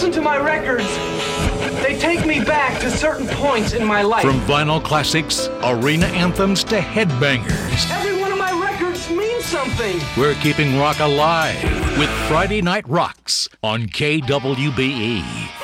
listen to my records, they take me back to certain points in my life. From vinyl classics, arena anthems to headbangers. Every one of my records means something. We're keeping rock alive with Friday Night Rocks on KWBE.